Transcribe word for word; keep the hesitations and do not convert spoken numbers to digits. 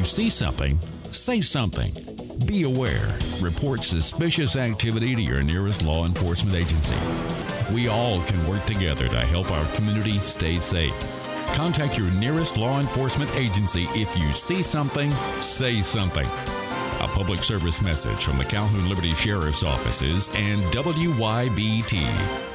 see something, say something. Be aware. Report suspicious activity to your nearest law enforcement agency. We all can work together to help our community stay safe. Contact your nearest law enforcement agency if you see something, say something. A public service message from the Calhoun Liberty Sheriff's Offices and W Y B T.